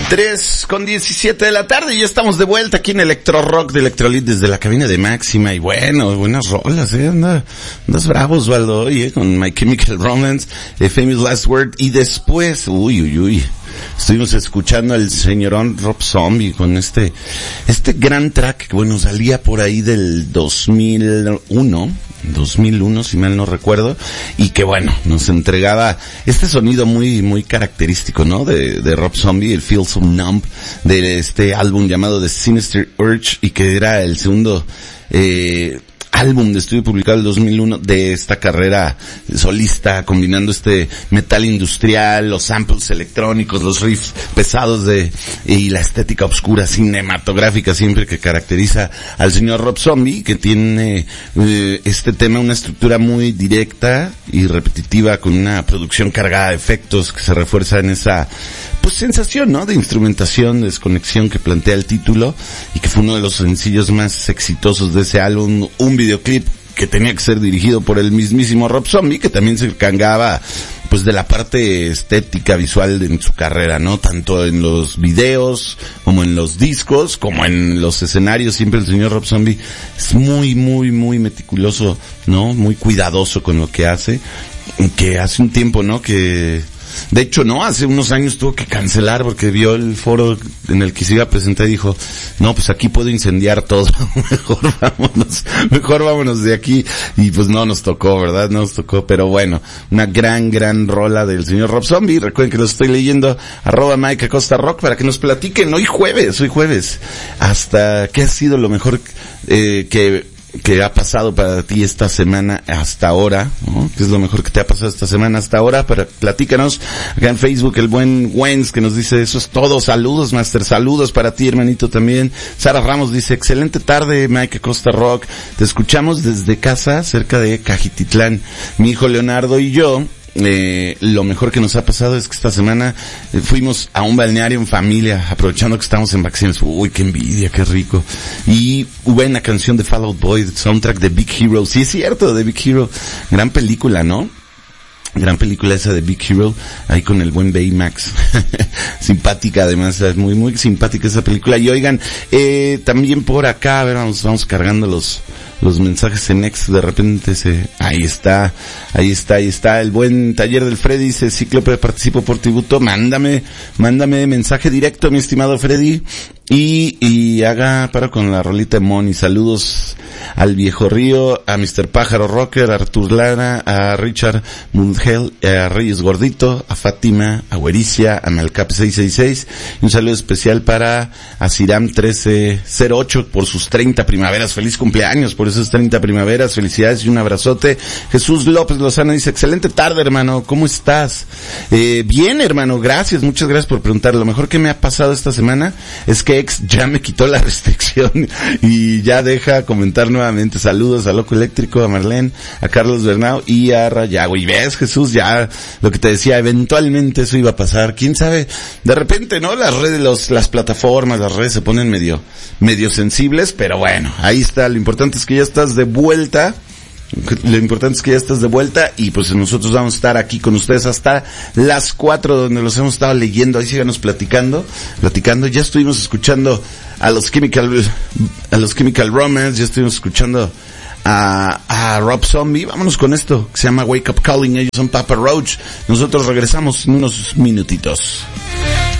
3:17 de la tarde y ya estamos de vuelta aquí en Electro Rock de Electrolit desde la cabina de Máxima. Y bueno, buenas rolas, andas bravo, Osvaldo, hoy, con My Chemical Romance, Famous Last Word, y después, estuvimos escuchando al señorón Rob Zombie con este gran track que, bueno, salía por ahí del 2001, si mal no recuerdo, y que, bueno, nos entregaba este sonido muy característico, ¿no? De Rob Zombie, el Feel So Numb, de este álbum llamado The Sinister Urge, y que era el segundo álbum de estudio publicado en el 2001 de esta carrera solista, combinando este metal industrial, los samples electrónicos, los riffs pesados y la estética oscura cinematográfica siempre que caracteriza al señor Rob Zombie, que tiene este tema una estructura muy directa y repetitiva, con una producción cargada de efectos que se refuerza en esa sensación, ¿no?, de instrumentación, de desconexión que plantea el título, y que fue uno de los sencillos más exitosos de ese álbum. Un videoclip que tenía que ser dirigido por el mismísimo Rob Zombie, que también se encargaba de la parte estética visual en su carrera, ¿no? Tanto en los videos, como en los discos, como en los escenarios. Siempre el señor Rob Zombie es muy meticuloso, ¿no? Muy cuidadoso con lo que hace hace un tiempo, ¿no? De hecho, no, hace unos años tuvo que cancelar porque vio el foro en el que se iba a presentar y dijo, no, pues aquí puedo incendiar todo, mejor vámonos de aquí. Y pues no nos tocó, ¿verdad? No nos tocó, pero bueno, una gran rola del señor Rob Zombie. Recuerden que los estoy leyendo, @Mike Acosta Rock, para que nos platiquen hoy jueves, hasta qué ha sido lo mejor que ha pasado para ti esta semana hasta ahora, ¿no? ¿Qué es lo mejor que te ha pasado esta semana hasta ahora? Platícanos acá en Facebook, el buen Wens, que nos dice, eso es todo, saludos, Master, saludos para ti, hermanito, también. Sara Ramos dice, excelente tarde, Mike Acosta Rock, te escuchamos desde casa, cerca de Cajititlán. Mi hijo Leonardo y yo, lo mejor que nos ha pasado es que esta semana fuimos a un balneario en familia, aprovechando que estamos en vacaciones. Uy, qué envidia, qué rico. Y hubo una canción de Fall Out Boy, soundtrack de Big Hero. Sí, es cierto, de Big Hero. Gran película, ¿no? Gran película esa de Big Hero, ahí con el buen Baymax. Simpática, además, es muy simpática esa película. Y oigan, también por acá, a ver, vamos cargando los mensajes en X, de repente ahí está, el buen Taller del Freddy dice, Cíclope, participo por tributo, mándame mensaje directo, mi estimado Freddy, y haga paro con la rolita de Moni. Saludos al Viejo Río, a Mr. Pájaro Rocker, a Artur Lara, a Richard Mundgel, a Reyes Gordito, a Fátima, a Güericia, a Malcap 666, y un saludo especial para Asiram 1308 por sus 30 primaveras. Feliz cumpleaños por esas 30 primaveras, felicidades y un abrazote. Jesús López Lozano dice, excelente tarde, hermano, ¿cómo estás? Bien, hermano, gracias, muchas gracias por preguntar. Lo mejor que me ha pasado esta semana es que X ya me quitó la restricción y ya deja comentar nuevamente. Saludos a Loco Eléctrico, a Marlene, a Carlos Bernau y a Rayago. Y ves, Jesús, ya lo que te decía, eventualmente eso iba a pasar. ¿Quién sabe? De repente, ¿no? Las redes, las plataformas, las redes se ponen medio sensibles, pero bueno, ahí está. Lo importante es que ya estás de vuelta. Y pues nosotros vamos a estar aquí con ustedes hasta las 4, donde los hemos estado leyendo. Ahí síganos platicando. Ya estuvimos escuchando a los Chemical Romance, ya estuvimos escuchando a Rob Zombie. Vámonos con esto que se llama Wake Up Calling. Ellos son Papa Roach. Nosotros regresamos en unos minutitos.